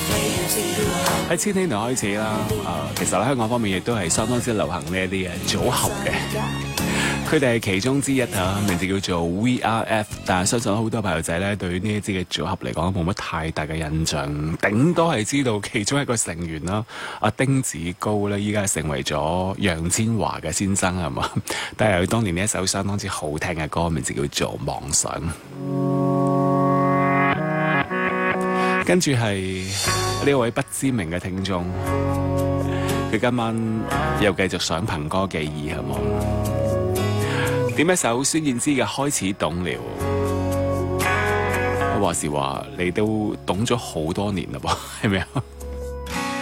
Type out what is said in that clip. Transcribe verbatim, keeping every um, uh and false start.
喺千禧年開始啦，誒、呃，其實咧香港方面亦都係相當之流行呢一啲嘅組合嘅，佢哋係其中之一啊，名字叫做 V R F， 但係相信好多朋友仔咧對於呢一支嘅組合嚟講冇乜太大嘅印象，頂多係知道其中一個成員啦，阿丁子高咧依家成為咗楊千嬅嘅先生係嘛，但係佢當年呢一首相當之好聽嘅歌，名字叫做《妄想》。跟住係呢位不知名嘅聽眾，佢今晚又繼續想憑歌寄意係冇？點一首孫燕姿嘅《開始懂了》。話時話你都懂咗好多年啦噃，係咪啊？